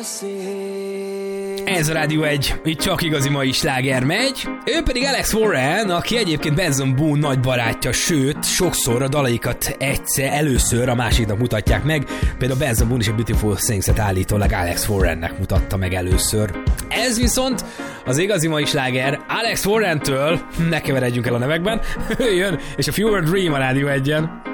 Ez a Rádió 1, itt csak igazi mai sláger megy. Ő pedig Alex Warren, aki egyébként Benson Boone nagy barátja, sőt, sokszor a dalaikat először a másiknak mutatják meg. Például Benson Boone is a Beautiful Things-et állítólag Alex Warrennek mutatta meg először. Ez viszont az igazi mai sláger Alex Warrentől, ne keveredjünk el a nevekben, jön, és a Fever Dream a Rádió 1-en.